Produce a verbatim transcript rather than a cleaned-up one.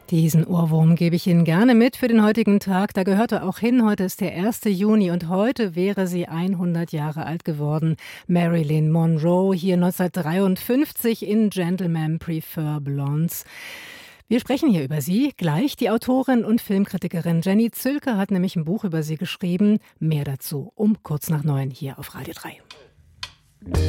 Diesen Ohrwurm gebe ich Ihnen gerne mit für den heutigen Tag. Da gehört er auch hin. Heute ist der erste Juni und heute wäre sie hundert Jahre alt geworden. Marilyn Monroe, hier neunzehnhundertdreiundfünfzig in Gentlemen Prefer Blondes. Wir sprechen hier über sie gleich. Die Autorin und Filmkritikerin Jenny Zülke hat nämlich ein Buch über sie geschrieben. Mehr dazu um kurz nach neun hier auf Radio drei.